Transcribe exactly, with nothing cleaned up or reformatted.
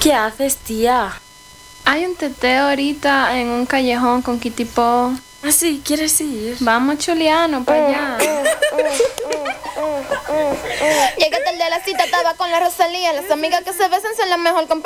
¿Qué haces, tía? Hay un teteo ahorita en un callejón con Kitipo. ¿Ah, sí? ¿Quieres ir? Vamos, Chuliano, para allá. Llegué tarde a la cita, estaba con la Rosalía. Las amigas que se besan son la mejor compañía.